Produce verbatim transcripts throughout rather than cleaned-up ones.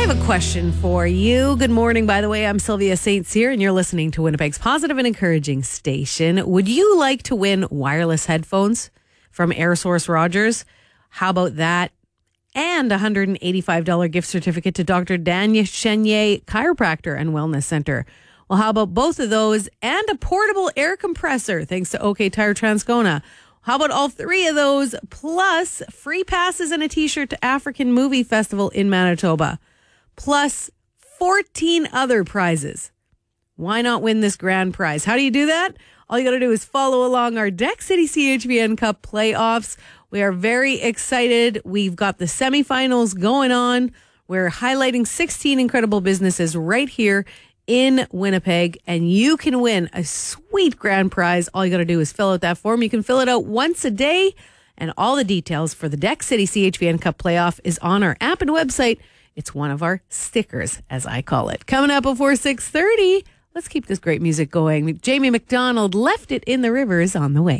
have a question for you. Good morning, by the way. I'm Sylvia Saints here, and you're listening to Winnipeg's positive and encouraging station. Would you like to win wireless headphones from AirSource Rogers? How about that? And a one hundred eighty-five dollars gift certificate to Doctor Danya Chenier Chiropractor and Wellness Center. Well, how about both of those and a portable air compressor, thanks to OK Tire Transcona? How about all three of those, plus free passes and a t-shirt to African Movie Festival in Manitoba, plus fourteen other prizes? Why not win this grand prize? How do you do that? All you got to do is follow along our Deck City C H V N Cup playoffs. We are very excited. We've got the semifinals going on. We're highlighting sixteen incredible businesses right here in Winnipeg, and you can win a sweet grand prize. All you got to do is fill out that form. You can fill it out once a day, and all the details for the Deck City C H V N Cup playoff is on our app and website. It's one of our stickers, as I call it. Coming up before six thirty, let's keep this great music going. Jamie McDonald, Left It in the River, is on the way.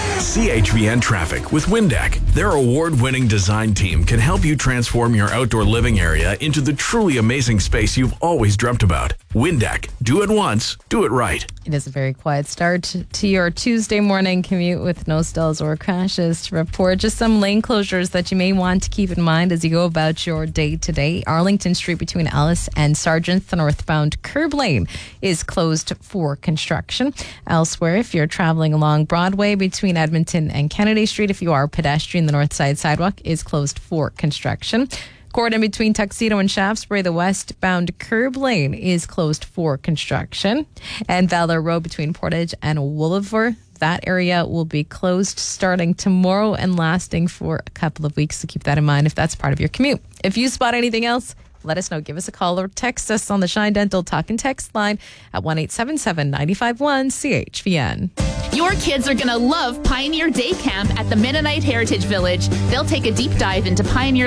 C H V N Traffic with Windeck. Their award-winning design team can help you transform your outdoor living area into the truly amazing space you've always dreamt about. Windeck. Do it once. Do it right. It is a very quiet start to your Tuesday morning commute with no stalls or crashes to report. Just some lane closures that you may want to keep in mind as you go about your day today. Arlington Street between Ellis and Sargent, the northbound curb lane is closed for construction. Elsewhere, if you're traveling along Broadway between Edmonton and Kennedy Street, if you are a pedestrian, the north side sidewalk is closed for construction. Gordon between Tuxedo and Shaftesbury, the westbound curb lane is closed for construction. And Valor Road between Portage and Wolliver, that area will be closed starting tomorrow and lasting for a couple of weeks. So keep that in mind if that's part of your commute. If you spot anything else, let us know. Give us a call or text us on the Shine Dental Talk and Text line at one eight seven seven, nine five one, C H V N. Your kids are going to love Pioneer Day Camp at the Mennonite Heritage Village. They'll take a deep dive into Pioneer